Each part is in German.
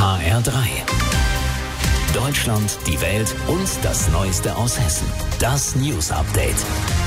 HR3. Deutschland, die Welt und das Neueste aus Hessen. Das News Update.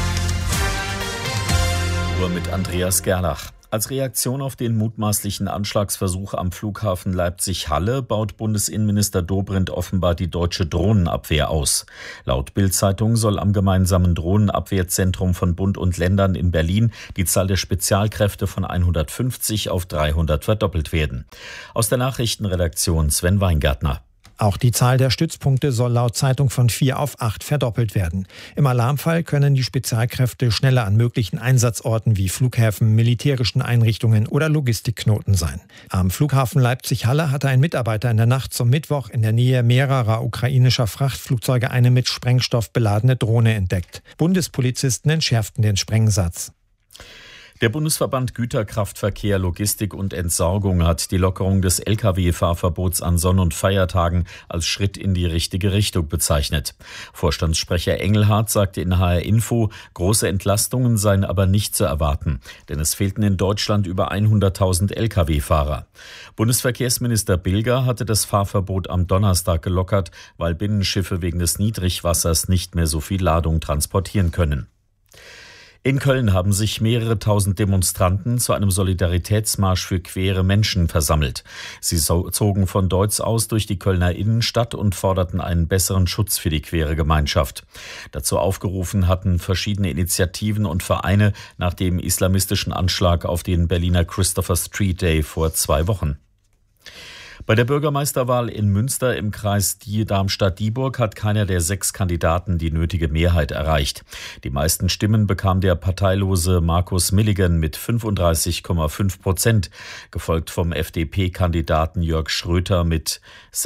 Mit Andreas Gerlach. Als Reaktion auf den mutmaßlichen Anschlagsversuch am Flughafen Leipzig-Halle baut Bundesinnenminister Dobrindt offenbar die deutsche Drohnenabwehr aus. Laut Bild-Zeitung soll am gemeinsamen Drohnenabwehrzentrum von Bund und Ländern in Berlin die Zahl der Spezialkräfte von 150 auf 300 verdoppelt werden. Aus der Nachrichtenredaktion Sven Weingärtner. Auch die Zahl der Stützpunkte soll laut Zeitung von 4 auf 8 verdoppelt werden. Im Alarmfall können die Spezialkräfte schneller an möglichen Einsatzorten wie Flughäfen, militärischen Einrichtungen oder Logistikknoten sein. Am Flughafen Leipzig-Halle hatte ein Mitarbeiter in der Nacht zum Mittwoch in der Nähe mehrerer ukrainischer Frachtflugzeuge eine mit Sprengstoff beladene Drohne entdeckt. Bundespolizisten entschärften den Sprengsatz. Der Bundesverband Güterkraftverkehr, Logistik und Entsorgung hat die Lockerung des Lkw-Fahrverbots an Sonn- und Feiertagen als Schritt in die richtige Richtung bezeichnet. Vorstandssprecher Engelhardt sagte in HR Info, große Entlastungen seien aber nicht zu erwarten, denn es fehlten in Deutschland über 100.000 Lkw-Fahrer. Bundesverkehrsminister Bilger hatte das Fahrverbot am Donnerstag gelockert, weil Binnenschiffe wegen des Niedrigwassers nicht mehr so viel Ladung transportieren können. In Köln haben sich mehrere tausend Demonstranten zu einem Solidaritätsmarsch für queere Menschen versammelt. Sie zogen von Deutz aus durch die Kölner Innenstadt und forderten einen besseren Schutz für die queere Gemeinschaft. Dazu aufgerufen hatten verschiedene Initiativen und Vereine nach dem islamistischen Anschlag auf den Berliner Christopher Street Day vor 2 Wochen. Bei der Bürgermeisterwahl in Münster im Kreis Darmstadt-Dieburg hat keiner der 6 Kandidaten die nötige Mehrheit erreicht. Die meisten Stimmen bekam der parteilose Markus Milligan mit 35,5%, gefolgt vom FDP-Kandidaten Jörg Schröter mit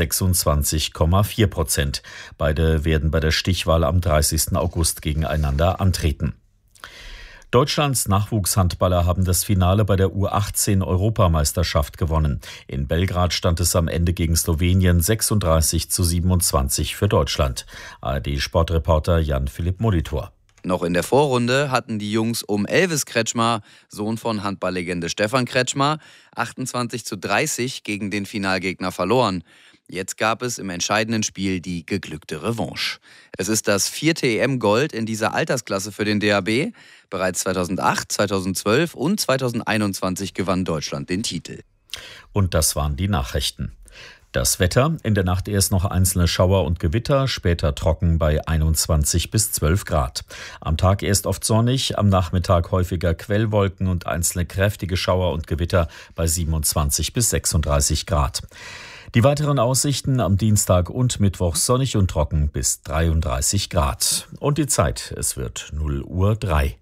26,4%. Beide werden bei der Stichwahl am 30. August gegeneinander antreten. Deutschlands Nachwuchshandballer haben das Finale bei der U18-Europameisterschaft gewonnen. In Belgrad stand es am Ende gegen Slowenien 36:27 für Deutschland. ARD-Sportreporter Jan-Philipp Molitor. Noch in der Vorrunde hatten die Jungs um Elvis Kretschmer, Sohn von Handballlegende Stefan Kretschmer, 28:30 gegen den Finalgegner verloren. Jetzt gab es im entscheidenden Spiel die geglückte Revanche. Es ist das 4. EM-Gold in dieser Altersklasse für den DHB. Bereits 2008, 2012 und 2021 gewann Deutschland den Titel. Und das waren die Nachrichten. Das Wetter: In der Nacht erst noch einzelne Schauer und Gewitter, später trocken bei 21 bis 12 Grad. Am Tag erst oft sonnig, am Nachmittag häufiger Quellwolken und einzelne kräftige Schauer und Gewitter bei 27 bis 36 Grad. Die weiteren Aussichten: am Dienstag und Mittwoch sonnig und trocken bis 33 Grad. Und die Zeit: es wird 0:03.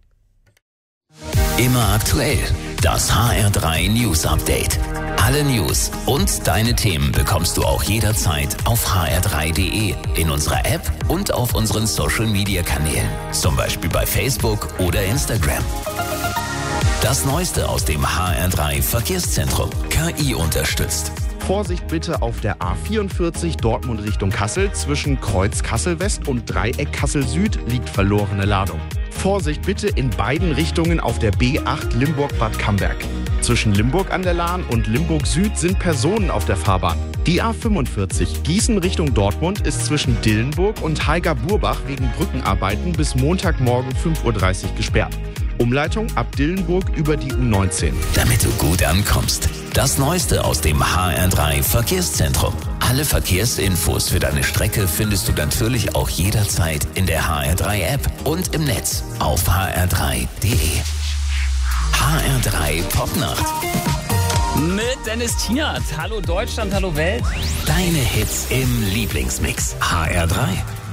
Immer aktuell. Das HR3 News Update. Alle News und deine Themen bekommst du auch jederzeit auf hr3.de, in unserer App und auf unseren Social-Media-Kanälen. Zum Beispiel bei Facebook oder Instagram. Das Neueste aus dem HR3 Verkehrszentrum. KI unterstützt. Vorsicht bitte auf der A44 Dortmund Richtung Kassel. Zwischen Kreuz Kassel West und Dreieck Kassel Süd liegt verlorene Ladung. Vorsicht bitte in beiden Richtungen auf der B8 Limburg-Bad Camberg. Zwischen Limburg an der Lahn und Limburg Süd sind Personen auf der Fahrbahn. Die A45 Gießen Richtung Dortmund ist zwischen Dillenburg und Haiger-Burbach wegen Brückenarbeiten bis Montagmorgen 5:30 Uhr gesperrt. Umleitung ab Dillenburg über die U19. Damit du gut ankommst. Das Neueste aus dem HR3 Verkehrszentrum. Alle Verkehrsinfos für deine Strecke findest du natürlich auch jederzeit in der HR3-App und im Netz auf hr3.de. HR3 Popnacht. Mit Dennis Tienert. Hallo Deutschland, hallo Welt. Deine Hits im Lieblingsmix. HR3.